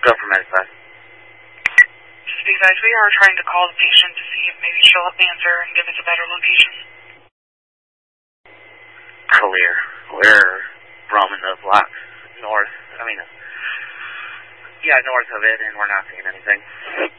go from MedSide. Just be advised, we are trying to call the patient to see if maybe she'll answer and give us a better location. Clear. We're roaming the blocks north. North of it, and we're not seeing anything.